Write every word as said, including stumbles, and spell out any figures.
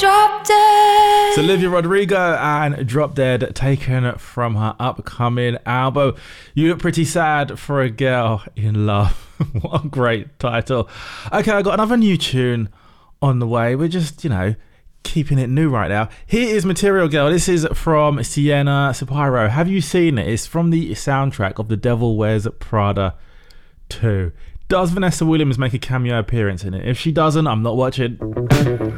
Drop Dead. So Olivia Rodrigo and Drop Dead, taken from her upcoming album. You Look Pretty Sad for a Girl in Love. What a great title. Okay, I got another new tune on the way. We're just, you know, keeping it new right now. Here is Material Girl. This is from Sienna Sapiro. Have you seen it? It's from the soundtrack of The Devil Wears Prada two. Does Vanessa Williams make a cameo appearance in it? If she doesn't, I'm not watching.